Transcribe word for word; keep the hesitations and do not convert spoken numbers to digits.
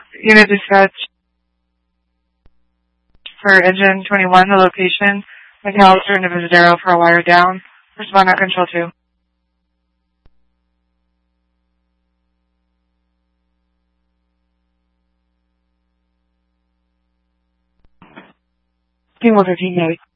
Unit dispatch for engine twenty-one, the location, McAllister and Divisadero for a wire down. Respond at control two. Team one fifteen, Navy.